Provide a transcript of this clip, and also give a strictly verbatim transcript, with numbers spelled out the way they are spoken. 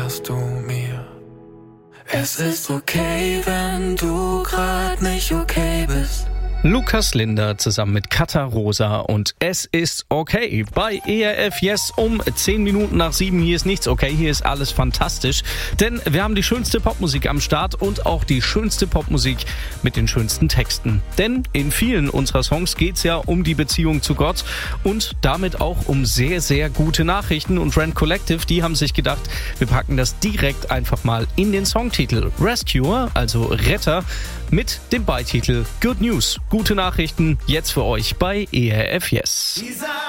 erklärst du mir. Es ist okay, wenn du grad nicht okay bist. Lukas Linder zusammen mit Katha Rosa und es ist okay. Bei E R F Yes um zehn Minuten nach sieben. Hier ist nichts okay, hier ist alles fantastisch. Denn wir haben die schönste Popmusik am Start und auch die schönste Popmusik mit den schönsten Texten. Denn in vielen unserer Songs geht es ja um die Beziehung zu Gott und damit auch um sehr, sehr gute Nachrichten. Und Rand Collective, die haben sich gedacht, wir packen das direkt einfach mal in den Songtitel. Rescuer, also Retter, mit dem Beititel Good News. Gute Nachrichten jetzt für euch bei E R F Yes.